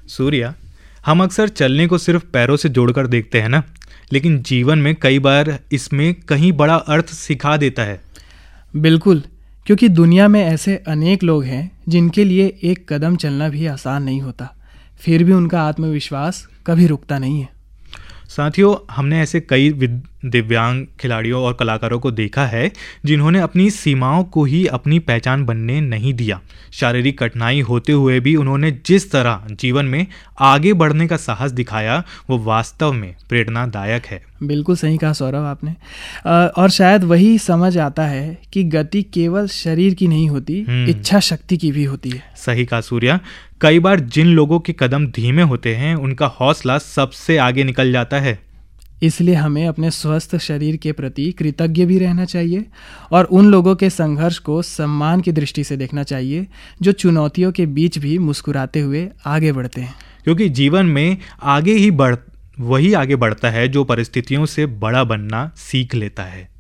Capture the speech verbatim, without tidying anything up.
सूर्या, हम अक्सर चलने को सिर्फ पैरों से जोड़कर देखते हैं ना, लेकिन जीवन में कई बार इसमें कहीं बड़ा अर्थ सिखा देता है। बिल्कुल, क्योंकि दुनिया में ऐसे अनेक लोग हैं जिनके लिए एक कदम चलना भी आसान नहीं होता, फिर भी उनका आत्मविश्वास कभी रुकता नहीं है। साथियों, हमने ऐसे कई दिव्यांग खिलाड़ियों और कलाकारों को देखा है जिन्होंने अपनी सीमाओं को ही अपनी पहचान बनने नहीं दिया। शारीरिक कठिनाई होते हुए भी उन्होंने जिस तरह जीवन में आगे बढ़ने का साहस दिखाया, वो वास्तव में प्रेरणादायक है। बिल्कुल सही कहा सौरभ आपने। और शायद वही समझ आता है कि गति केवल शरीर की नहीं होती, इच्छा शक्ति की भी होती है। सही कहा सूर्या। कई बार जिन लोगों के कदम धीमे होते हैं, उनका हौसला सबसे आगे निकल जाता है। इसलिए हमें अपने स्वस्थ शरीर के प्रति कृतज्ञ भी रहना चाहिए और उन लोगों के संघर्ष को सम्मान की दृष्टि से देखना चाहिए जो चुनौतियों के बीच भी मुस्कुराते हुए आगे बढ़ते हैं। क्योंकि जीवन में आगे ही बढ़ वही आगे बढ़ता है जो परिस्थितियों से बड़ा बनना सीख लेता है।